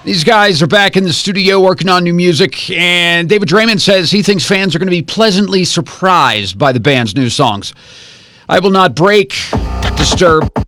These guys are back in the studio working on new music, and David Draymond says he thinks fans are going to be pleasantly surprised by the band's new songs. I will not break, disturb,